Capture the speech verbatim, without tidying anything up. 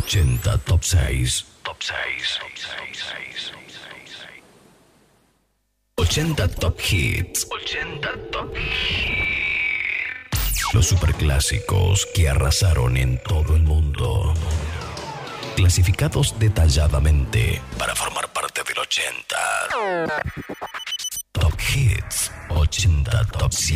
ochenta Top seis. Top seis. ochenta Top Hits. ochenta Top Hits. Los superclásicos que arrasaron en todo el mundo. Clasificados detalladamente para formar parte del ochenta. Top Hits. ochenta Top cien.